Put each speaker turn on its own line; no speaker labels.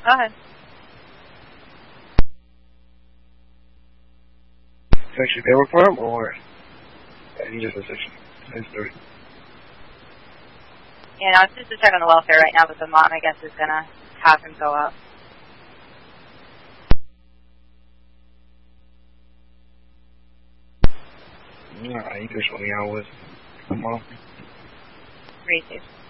Go ahead.
Section paperwork for him, or he just a section?
Yeah, no, it's just a check on the welfare right now, but the mom, I guess, is going to have him go up.
Alright, you can show me how it was. Come on.
3-2.